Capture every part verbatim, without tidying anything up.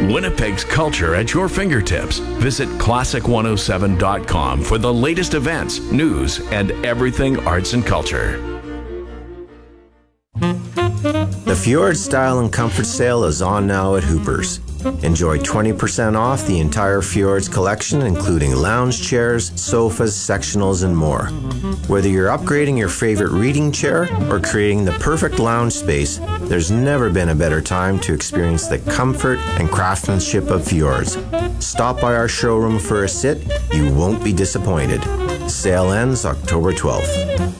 Winnipeg's culture at your fingertips. Visit classic one oh seven dot com for the latest events, news, and everything arts and culture. The Fjord Style and Comfort Sale is on now at Hooper's. Enjoy twenty percent off the entire Fjords collection, including lounge chairs, sofas, sectionals, and more. Whether you're upgrading your favorite reading chair or creating the perfect lounge space, there's never been a better time to experience the comfort and craftsmanship of Fjords. Stop by our showroom for a sit. You won't be disappointed. Sale ends October twelfth.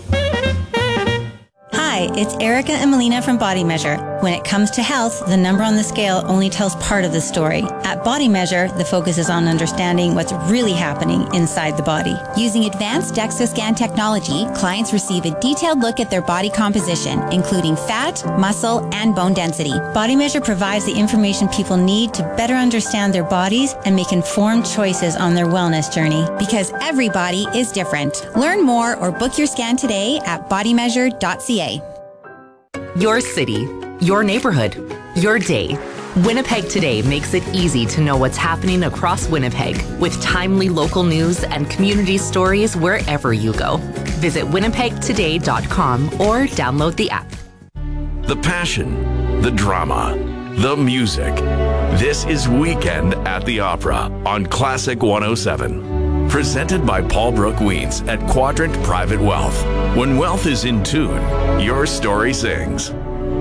Hi, it's Erica and Melina from Body Measure. When it comes to health, the number on the scale only tells part of the story. At Body Measure, the focus is on understanding what's really happening inside the body. Using advanced DEXA scan technology, clients receive a detailed look at their body composition, including fat, muscle, and bone density. Body Measure provides the information people need to better understand their bodies and make informed choices on their wellness journey. Because every body is different. Learn more or book your scan today at body measure dot c a. Your city, your neighborhood, your day. Winnipeg Today makes it easy to know what's happening across Winnipeg with timely local news and community stories wherever you go. Visit winnipeg today dot com or download the app. The passion, the drama, the music. This is Weekend at the Opera on Classic one oh seven. Presented by Paul Brooke Weens at Quadrant Private Wealth. When wealth is in tune, your story sings.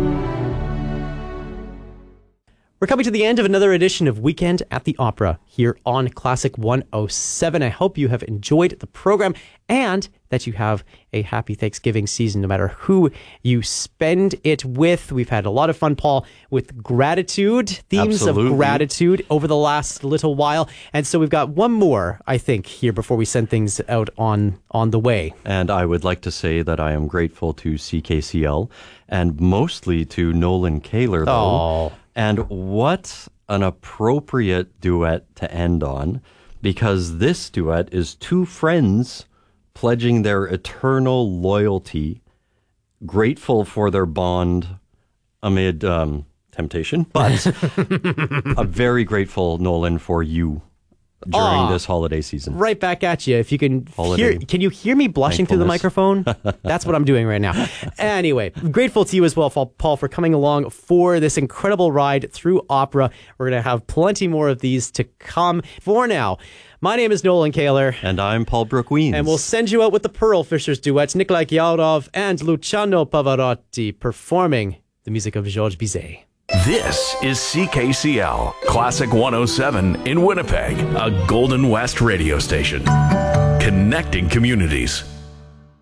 We're coming to the end of another edition of Weekend at the Opera here on Classic one oh seven. I hope you have enjoyed the program and that you have a happy Thanksgiving season, no matter who you spend it with. We've had a lot of fun, Paul, with gratitude, themes Absolutely. of gratitude over the last little while. And so we've got one more, I think, here before we send things out on, on the way. And I would like to say that I am grateful to C K C L and mostly to Nolan Kaler, though. Oh. And what an appropriate duet to end on, because this duet is two friends pledging their eternal loyalty, grateful for their bond amid um, temptation, but I'm very grateful, Nolan, for you during Aw, this holiday season. Right back at you. If you can Holiday hear, can you hear me blushing through the microphone? That's what I'm doing right now. Anyway, grateful to you as well, Paul, for coming along for this incredible ride through opera. We're going to have plenty more of these to come. For now, my name is Nolan Kaler. And I'm Paul Brooke Weens. And we'll send you out with the Pearl Fishers duets, Nikolai Gyaurov and Luciano Pavarotti, performing the music of Georges Bizet. This is C K C L, Classic one oh seven in Winnipeg, a Golden West radio station. Connecting communities.